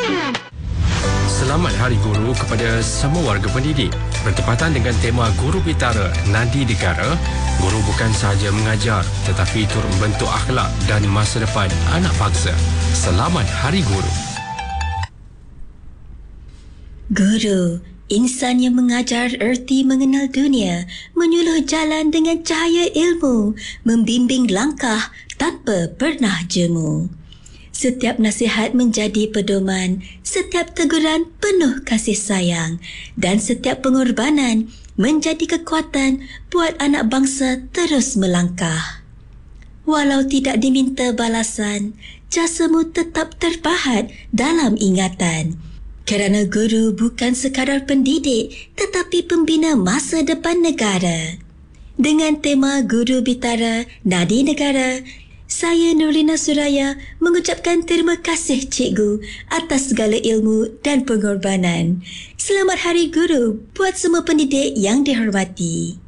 Selamat Hari Guru kepada semua warga pendidik. Bertepatan dengan tema Guru Bitara Nadi Negara, guru bukan sahaja mengajar tetapi turut membentuk akhlak dan masa depan anak bangsa. Selamat Hari Guru. Guru, insan yang mengajar erti mengenal dunia, menyuluh jalan dengan cahaya ilmu, membimbing langkah tanpa pernah jemu. Setiap nasihat menjadi pedoman, setiap teguran penuh kasih sayang, dan setiap pengorbanan menjadi kekuatan buat anak bangsa terus melangkah. Walau tidak diminta balasan, jasamu tetap terpahat dalam ingatan. Kerana guru bukan sekadar pendidik, tetapi pembina masa depan negara. Dengan tema Guru Bitara Nadi Negara, saya Nurlina Suraya mengucapkan terima kasih cikgu atas segala ilmu dan pengorbanan. Selamat Hari Guru buat semua pendidik yang dihormati.